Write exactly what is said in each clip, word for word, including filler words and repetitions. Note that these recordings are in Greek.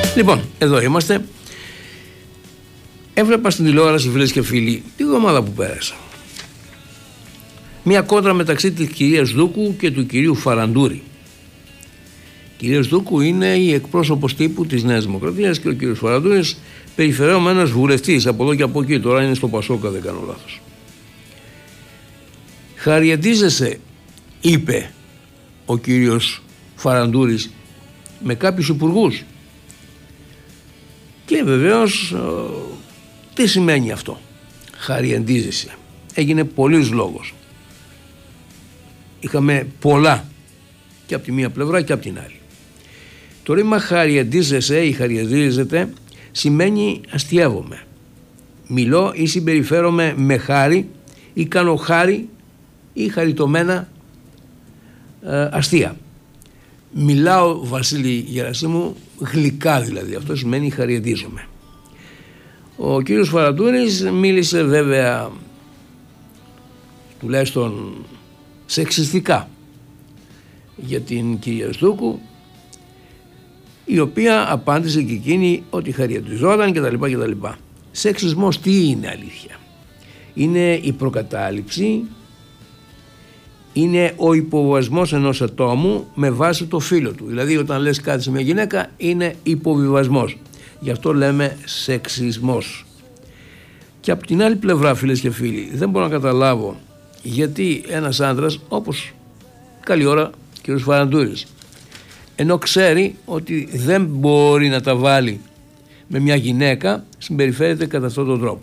Λοιπόν, εδώ είμαστε. Έβλεπα στην τηλεόραση, φίλες και φίλοι, τη εβδομάδα που πέρασα, μια κόντρα μεταξύ της κυρίας Δούκου και του κυρίου Φαραντούρη. Η κυρία Δούκου είναι η εκπρόσωπος τύπου της Νέας Δημοκρατίας και ο κύριος Φαραντούρης περιφερόμενος βουλευτής από εδώ και από εκεί. Τώρα είναι στο Πασόκα, δεν κάνω λάθος. Χαριετίζεσαι, είπε ο κύριος Φαραντούρης, με κάποιους υπουργούς. Και βεβαίως τι σημαίνει αυτό, χαριεντίζεσαι? Έγινε πολλής λόγος. Είχαμε πολλά και από τη μία πλευρά και από την άλλη. Το ρήμα χαριεντίζεσαι ή χαριεντίζεται σημαίνει αστιεύομαι. Μιλώ ή συμπεριφέρομαι με χάρη ή κάνω χάρη ή χαριτωμένα ε, αστεία. Μιλάω, Βασίλη Γερασίμου, γλυκά δηλαδή. Αυτό σημαίνει χαριεντίζομαι. Ο κύριος Φαραντούρης μίλησε βέβαια τουλάχιστον σεξιστικά για την κυρία Στούκου, η οποία απάντησε και εκείνη ότι χαριεντιζόταν κτλ. κτλ. Σεξισμός τι είναι αλήθεια? Είναι η προκατάληψη, είναι ο υποβιβασμός ενός ατόμου με βάση το φύλο του. Δηλαδή όταν λες κάτι σε μια γυναίκα είναι υποβιβασμός. Γι' αυτό λέμε σεξισμός. Και από την άλλη πλευρά, φίλες και φίλοι, δεν μπορώ να καταλάβω γιατί ένας άντρας όπως καλή ώρα κ. Φαραντούρης, ενώ ξέρει ότι δεν μπορεί να τα βάλει με μια γυναίκα, συμπεριφέρεται κατά αυτόν τον τρόπο.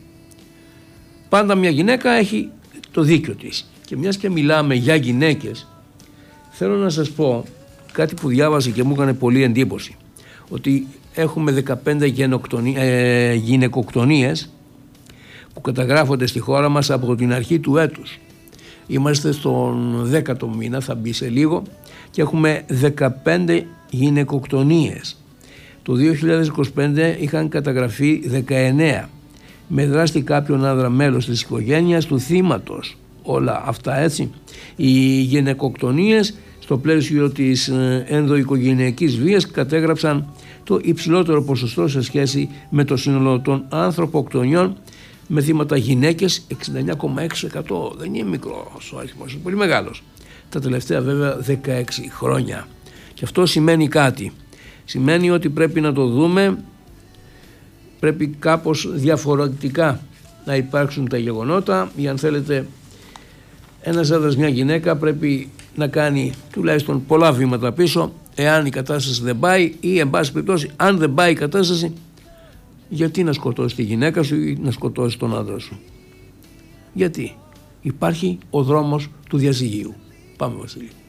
Πάντα μια γυναίκα έχει το δίκιο της. Και μιας και μιλάμε για γυναίκες, θέλω να σας πω κάτι που διάβασα και μου έκανε πολύ εντύπωση, ότι έχουμε δεκαπέντε γενοκτονι... ε, γυναικοκτονίες που καταγράφονται στη χώρα μας από την αρχή του έτους. Είμαστε στον δέκατο μήνα, θα μπει σε λίγο, και έχουμε δεκαπέντε γυναικοκτονίες. Το δύο χιλιάδες είκοσι πέντε είχαν καταγραφεί δεκαεννέα με δράστη κάποιον άνδρα μέλος της οικογένειας του θύματος. Όλα αυτά έτσι. Οι γυναικοκτονίες στο πλαίσιο της ενδοοικογενειακής βίας κατέγραψαν το υψηλότερο ποσοστό σε σχέση με το σύνολο των ανθρωποκτονιών, με θύματα γυναίκες εξήντα εννέα κόμμα έξι τοις εκατό. Δεν είναι μικρός ο αριθμός, είναι πολύ μεγάλος. Τα τελευταία βέβαια δεκαέξι χρόνια. Και αυτό σημαίνει κάτι. Σημαίνει ότι πρέπει να το δούμε, πρέπει κάπως διαφορετικά να υπάρξουν τα γεγονότα, ή αν θέλετε ένας άντρας, μια γυναίκα πρέπει να κάνει τουλάχιστον πολλά βήματα πίσω εάν η κατάσταση δεν πάει, ή εν πάση περιπτώσει αν δεν πάει η κατάσταση, γιατί να σκοτώσει τη γυναίκα σου ή να σκοτώσει τον άντρα σου? Γιατί υπάρχει ο δρόμος του διαζυγίου. Πάμε, Βασίλη.